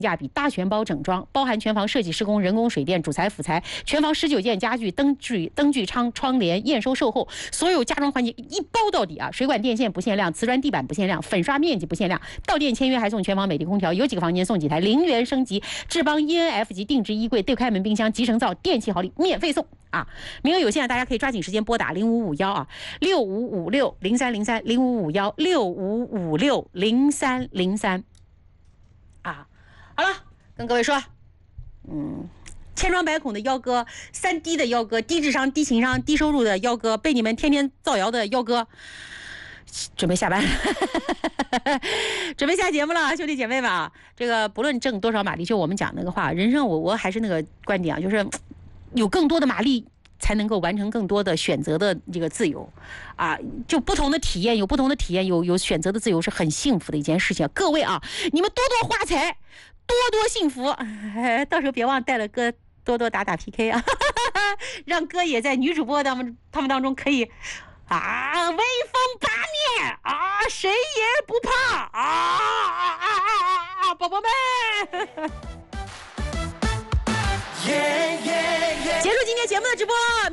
价比大全包整装，包含全房设计施工、人工水电、主材辅材，全房19件家具、灯具窗帘验收售后，所有家装环节一包到底啊！水管电线不限量，瓷砖地板不限量，粉刷面积不限量，到店签约还送全房美的空调，有几个房间送几台0元升级智邦 ENF 级定制衣柜、对开门冰箱、集成灶、电器好礼免费送啊！名额有限，大家可以抓紧时间拨打0551啊65560303 0551 65560303啊！好了，跟各位说，千疮百孔的幺哥，3低的幺哥，低智商、低情商、低收入的幺哥，被你们天天造谣的幺哥，准备下班，准备下节目了，兄弟姐妹们啊！这个不论挣多少马力，就我们讲那个话，人生我还是那个观点啊，就是有更多的马力，才能够完成更多的选择的这个自由，啊，就不同的体验有不同的体验，有选择的自由是很幸福的一件事情。各位啊，你们多多花财，多多幸福，到时候别忘带了哥多多打 PK 啊，让哥也在女主播他们当中可以啊威风八面啊，谁也不怕啊，宝宝们。结束今天节目的直播，